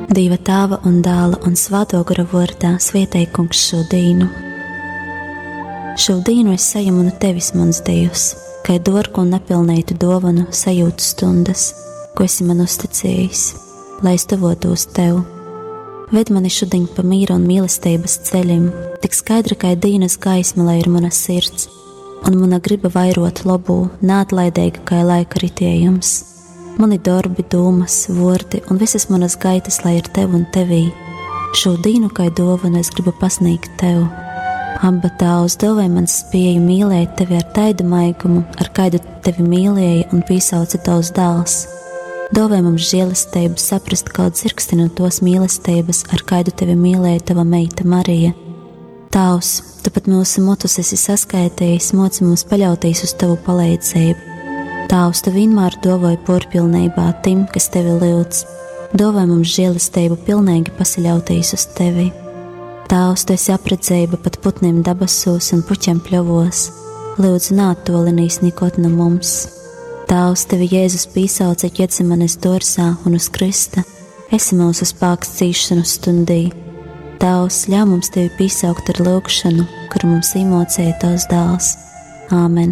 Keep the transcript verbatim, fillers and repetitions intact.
Dieva Tēva un Dēla un Svēto gara vārdā svētī Kungs šo dienu. Šo dienu es saņemu no tevis, mans Dievs, kā dārgu un nepilnītu dāvanu sajūtu stundas, ko esi man uzticējis, lai es tuvotos tev. Ved mani šodien pa mīra un mīlestības ceļiem, tik skaidra kā dienas gaisma, lai ir mana sirds, un mana griba vairot labu, neatlaidīga kā laika ritējums. Mani darbi, domas, vārdi un visas manas gaitas, lai ir tev un tevī. Šo dienu kā dāvanu es gribu pasniegt tev. Abba Tēvs, dāvāj man spēju mīlēt tevi ar taidu maigumu, ar kādu tevi mīlēja un piesauca tavs dēls. Dāvāj mums žēlastību saprast kādu dzirksti no tos mīlestības, ar kādu tevi mīlēja tava meita Marija. Tēvs, tu pat mūsu motus esi saskaitījis, moci mums paļauties uz tavu palīdzību. Tēvs, tu vienmēr dāvāj porpilnībā tim, kas tevi lūdz. Dāvāj mums žēlastību pilnīgi pasaļauties uz tevi. Tēvs, tu esi apredzējība pat putniem dabasos un puķiem pļovos. Lūdzu, neattolinīs nikot no mums. Tēvs, tevi Jēzus piesauca Ģetsemanes dārzā un uz krista. Esi mūsu spēks cīšanu stundī. Tēvs, ļauj mums tevi piesaukt ar lūgšanu, kuru mums iemācīja tavs dēls. Āmen.